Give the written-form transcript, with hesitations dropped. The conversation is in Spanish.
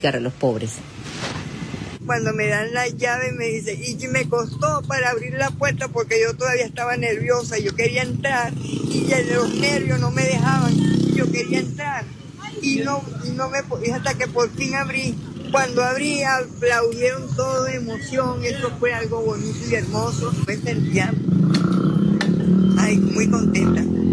a los pobres. Cuando me dan la llave me dice, y me costó para abrir la puerta porque yo todavía estaba nerviosa, yo quería entrar y ya los nervios no me dejaban, yo quería entrar y no me hasta que por fin abrí. Cuando abrí aplaudieron todo de emoción, eso fue algo bonito y hermoso, me sentía muy contenta.